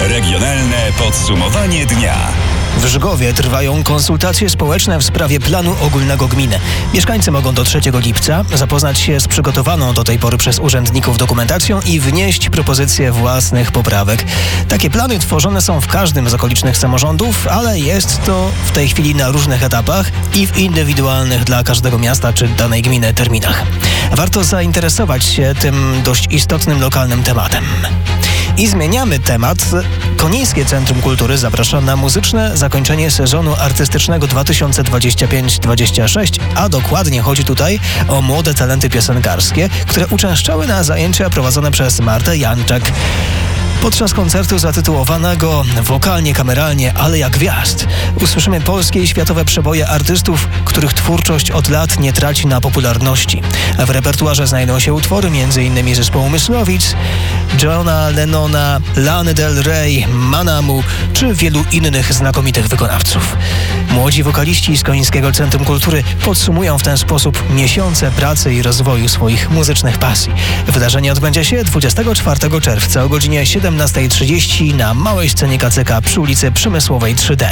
Regionalne podsumowanie dnia. W Żgowie trwają konsultacje społeczne w sprawie planu ogólnego gminy. Mieszkańcy mogą do 3 lipca zapoznać się z przygotowaną do tej pory przez urzędników dokumentacją i wnieść propozycje własnych poprawek. Takie plany tworzone są w każdym z okolicznych samorządów, ale jest to w tej chwili na różnych etapach i w indywidualnych dla każdego miasta czy danej gminy terminach. Warto zainteresować się tym dość istotnym lokalnym tematem. I zmieniamy temat. Konińskie Centrum Kultury zaprasza na muzyczne zakończenie sezonu artystycznego 2025-26, a dokładnie chodzi tutaj o młode talenty piosenkarskie, które uczęszczały na zajęcia prowadzone przez Martę Janczak. Podczas koncertu zatytułowanego wokalnie, kameralnie, ale jak gwiazd, usłyszymy polskie i światowe przeboje artystów, których twórczość od lat nie traci na popularności. W repertuarze znajdą się utwory m.in. zespołu Myslowic, Johna Lennona, Lany Del Rey, Manamu czy wielu innych znakomitych wykonawców. Młodzi wokaliści z Konińskiego Centrum Kultury podsumują w ten sposób miesiące pracy i rozwoju swoich muzycznych pasji. Wydarzenie odbędzie się 24 czerwca o godzinie 17:30 na małej scenie KCK przy ulicy Przemysłowej 3D.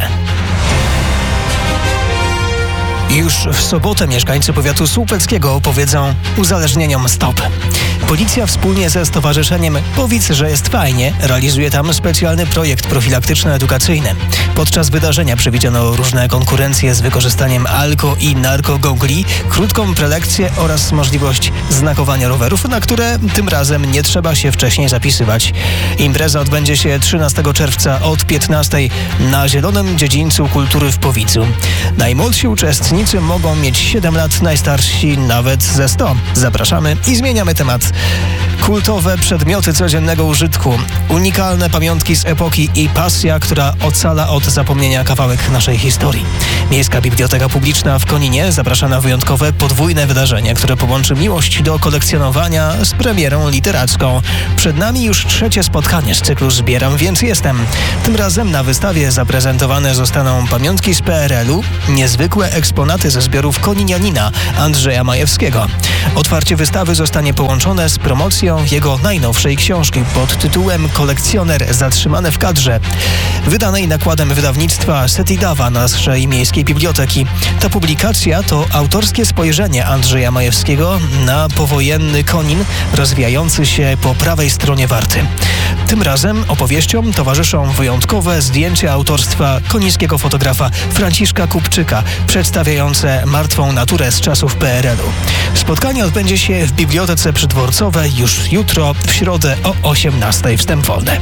Już w sobotę mieszkańcy powiatu słupeckiego powiedzą uzależnieniom stop. Policja wspólnie ze stowarzyszeniem Powiedz, że jest fajnie realizuje tam specjalny projekt profilaktyczno-edukacyjny. Podczas wydarzenia przewidziano różne konkurencje z wykorzystaniem alko- i narkogogli, krótką prelekcję oraz możliwość znakowania rowerów, na które tym razem nie trzeba się wcześniej zapisywać. Impreza odbędzie się 13 czerwca od 15:00 na Zielonym Dziedzińcu Kultury w Powidzu. Najmłodsi uczestnicy mogą mieć 7 lat, najstarsi nawet ze 100. Zapraszamy i zmieniamy temat. Kultowe przedmioty codziennego użytku, unikalne pamiątki z epoki i pasja, która ocala od zapomnienia kawałek naszej historii. Miejska Biblioteka Publiczna w Koninie zaprasza na wyjątkowe podwójne wydarzenie, które połączy miłość do kolekcjonowania z premierą literacką. Przed nami już 3. spotkanie z cyklu Zbieram, więc jestem. Tym razem na wystawie zaprezentowane zostaną pamiątki z PRL-u, niezwykłe eksponaty ze zbiorów koninianina Andrzeja Majewskiego. Otwarcie wystawy zostanie połączone z promocją jego najnowszej książki pod tytułem Kolekcjoner zatrzymany w kadrze, wydanej nakładem wydawnictwa Setidawa naszej Miejskiej Biblioteki. Ta publikacja to autorskie spojrzenie Andrzeja Majewskiego na powojenny Konin rozwijający się po prawej stronie Warty. Tym razem opowieściom towarzyszą wyjątkowe zdjęcia autorstwa konińskiego fotografa Franciszka Kupczyka, przedstawiające martwą naturę z czasów PRL-u. Spotkanie odbędzie się w Bibliotece Przydworcowej już jutro, w środę o 18:00. Wstęp wolny.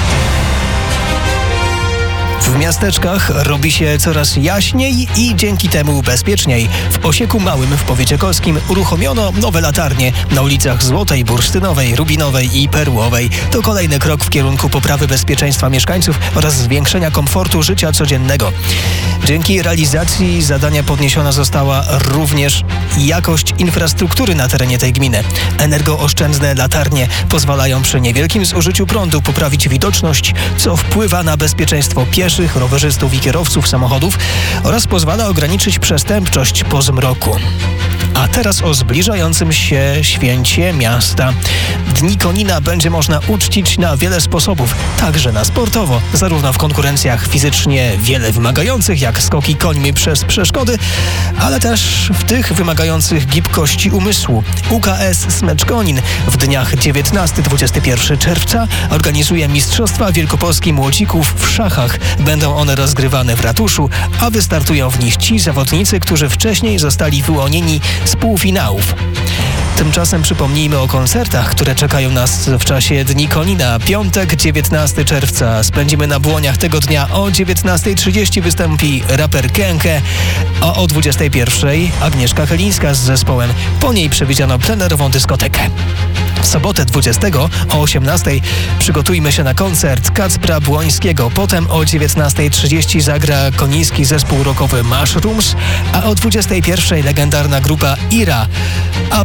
W miasteczkach robi się coraz jaśniej i dzięki temu bezpieczniej. W Osieku Małym w powiecie kolskim uruchomiono nowe latarnie na ulicach Złotej, Bursztynowej, Rubinowej i Perłowej. To kolejny krok w kierunku poprawy bezpieczeństwa mieszkańców oraz zwiększenia komfortu życia codziennego. Dzięki realizacji zadania podniesiona została również jakość infrastruktury na terenie tej gminy. Energooszczędne latarnie pozwalają przy niewielkim zużyciu prądu poprawić widoczność, co wpływa na bezpieczeństwo pieszych, rowerzystów i kierowców samochodów oraz pozwala ograniczyć przestępczość po zmroku. A teraz o zbliżającym się święcie miasta. Dni Konina będzie można uczcić na wiele sposobów, także na sportowo, zarówno w konkurencjach fizycznie wiele wymagających, jak skoki końmi przez przeszkody, ale też w tych wymagających gibkości umysłu. UKS Smecz Konin w dniach 19-21 czerwca organizuje Mistrzostwa Wielkopolski Młocików w szachach. Będą one rozgrywane w ratuszu, a wystartują w nich ci zawodnicy, którzy wcześniej zostali wyłonieni z półfinałów. Tymczasem przypomnijmy o koncertach, które czekają nas w czasie Dni Konina. Piątek, 19 czerwca. Spędzimy na Błoniach tego dnia. O 19:30 wystąpi raper Kenke, a o 21:00 Agnieszka Helińska z zespołem. Po niej przewidziano plenerową dyskotekę. W sobotę 20 o 18:00 przygotujmy się na koncert Kacpra Błońskiego. Potem o 19:30 zagra koniński zespół rockowy Mushrooms, a o 21:00 legendarna grupa Ira. A potem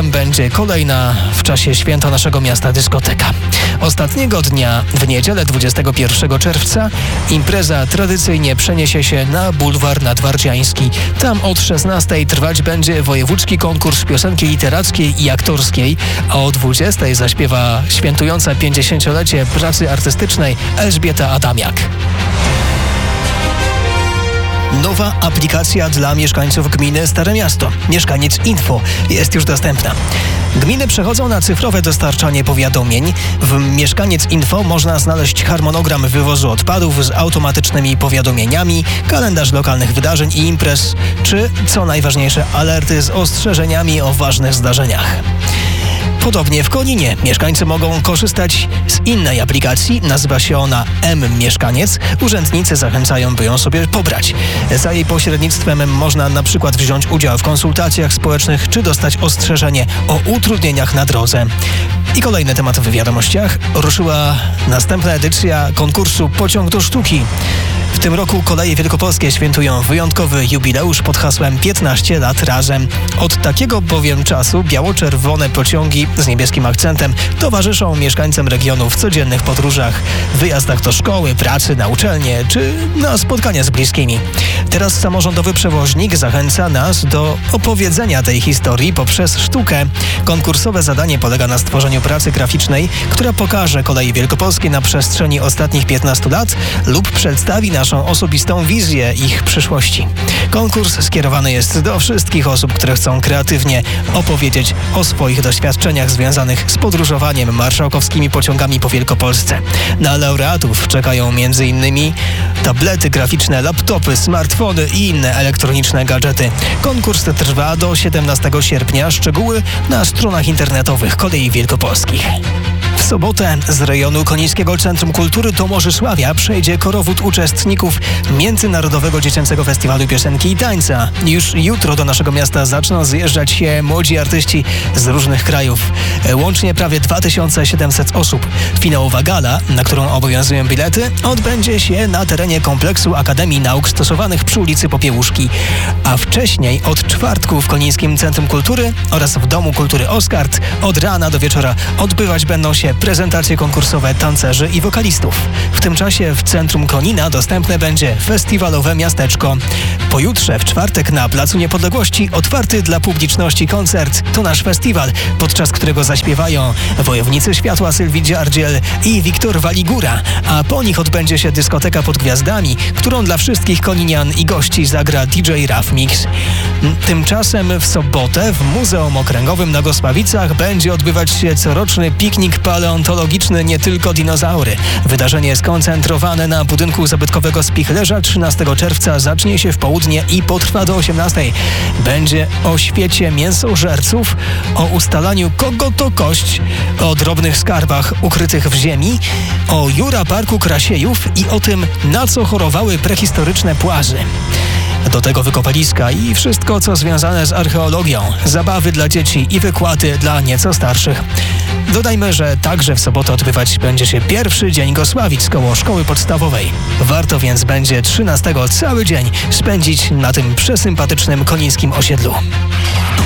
tam będzie kolejna w czasie święta naszego miasta dyskoteka. Ostatniego dnia, w niedzielę 21 czerwca, impreza tradycyjnie przeniesie się na bulwar nadwarciański. Tam od 16 trwać będzie wojewódzki konkurs piosenki literackiej i aktorskiej, a o 20 zaśpiewa świętująca 50-lecie pracy artystycznej Elżbieta Adamiak. Nowa aplikacja dla mieszkańców gminy Stare Miasto, Mieszkaniec Info, jest już dostępna. Gminy przechodzą na cyfrowe dostarczanie powiadomień. W Mieszkaniec Info można znaleźć harmonogram wywozu odpadów z automatycznymi powiadomieniami, kalendarz lokalnych wydarzeń i imprez, czy, co najważniejsze, alerty z ostrzeżeniami o ważnych zdarzeniach. Podobnie w Koninie mieszkańcy mogą korzystać z innej aplikacji, nazywa się ona M-Mieszkaniec. Urzędnicy zachęcają, by ją sobie pobrać. Za jej pośrednictwem można na przykład wziąć udział w konsultacjach społecznych, czy dostać ostrzeżenie o utrudnieniach na drodze. I kolejny temat w wiadomościach. Ruszyła następna edycja konkursu Pociąg do sztuki. W tym roku Koleje Wielkopolskie świętują wyjątkowy jubileusz pod hasłem 15 lat razem. Od takiego bowiem czasu biało-czerwone pociągi z niebieskim akcentem towarzyszą mieszkańcom regionu w codziennych podróżach, wyjazdach do szkoły, pracy, na uczelnię czy na spotkania z bliskimi. Teraz samorządowy przewoźnik zachęca nas do opowiedzenia tej historii poprzez sztukę. Konkursowe zadanie polega na stworzeniu pracy graficznej, która pokaże Koleje Wielkopolskie na przestrzeni ostatnich 15 lat lub przedstawi naszą osobistą wizję ich przyszłości. Konkurs skierowany jest do wszystkich osób, które chcą kreatywnie opowiedzieć o swoich doświadczeniach związanych z podróżowaniem marszałkowskimi pociągami po Wielkopolsce. Na laureatów czekają m.in. tablety graficzne, laptopy, smartfony i inne elektroniczne gadżety. Konkurs trwa do 17 sierpnia. Szczegóły na stronach internetowych Kolei Wielkopolskich. W sobotę z rejonu Konińskiego Centrum Kultury Tomorzysławia przejdzie korowód uczestników Międzynarodowego Dziecięcego Festiwalu Piosenki i Tańca. Już jutro do naszego miasta zaczną zjeżdżać się młodzi artyści z różnych krajów. Łącznie prawie 2700 osób. Finałowa gala, na którą obowiązują bilety, odbędzie się na terenie kompleksu Akademii Nauk Stosowanych przy ulicy Popiełuszki. A wcześniej od czwartku w Konińskim Centrum Kultury oraz w Domu Kultury Oskard od rana do wieczora odbywać będą się prezentacje konkursowe tancerzy i wokalistów. W tym czasie w centrum Konina dostępne będzie festiwalowe miasteczko. Pojutrze, w czwartek, na Placu Niepodległości otwarty dla publiczności koncert To Nasz Festiwal, podczas którego zaśpiewają Wojownicy Światła Sylwii Dziardziel i Wiktor Waligura, a po nich odbędzie się dyskoteka pod gwiazdami, którą dla wszystkich koninian i gości zagra DJ Raf Mix. Tymczasem w sobotę w Muzeum Okręgowym na Gosławicach będzie odbywać się coroczny piknik paleontologiczny Nie tylko dinozaury. Wydarzenie skoncentrowane na budynku zabytkowego Spichlerza 13 czerwca zacznie się w południe i potrwa do 18. Będzie o świecie mięsożerców, o ustalaniu kogo to kość, o drobnych skarbach ukrytych w ziemi, o Jura Parku Krasiejów i o tym, na co chorowały prehistoryczne płazy. Do tego wykopaliska i wszystko, co związane z archeologią, zabawy dla dzieci i wykłady dla nieco starszych. Dodajmy, że także w sobotę odbywać będzie się pierwszy dzień Gosławic koło szkoły podstawowej. Warto więc będzie 13 cały dzień spędzić na tym przesympatycznym konińskim osiedlu.